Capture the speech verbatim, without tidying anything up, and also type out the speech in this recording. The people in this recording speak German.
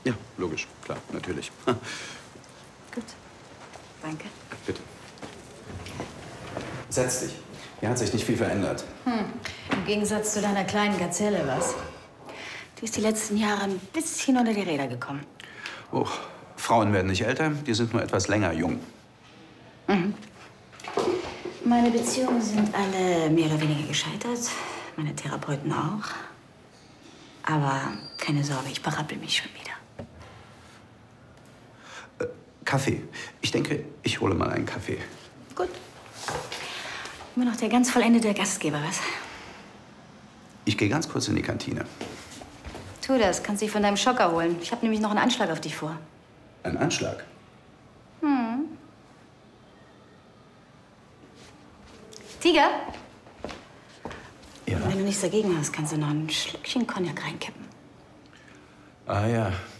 Ja, logisch, klar, natürlich. Gut. Danke. Bitte. Setz dich. Hier hat sich nicht viel verändert. Hm. Im Gegensatz zu deiner kleinen Gazelle, was? Die ist die letzten Jahre ein bisschen unter die Räder gekommen. Oh, Frauen werden nicht älter, die sind nur etwas länger jung. Mhm. Meine Beziehungen sind alle mehr oder weniger gescheitert. Meine Therapeuten auch. Aber keine Sorge, ich berappel mich schon wieder. Äh, Kaffee. Ich denke, ich hole mal einen Kaffee. Gut. Immer noch der ganz vollendete Gastgeber, was? Ich gehe ganz kurz in die Kantine. Tu das, kannst dich von deinem Schocker holen. Ich habe nämlich noch einen Anschlag auf dich vor. Ein Anschlag? Hm. Tiger? Ja? Wenn du nichts dagegen hast, kannst du noch ein Schlückchen Cognac reinkippen. Ah ja.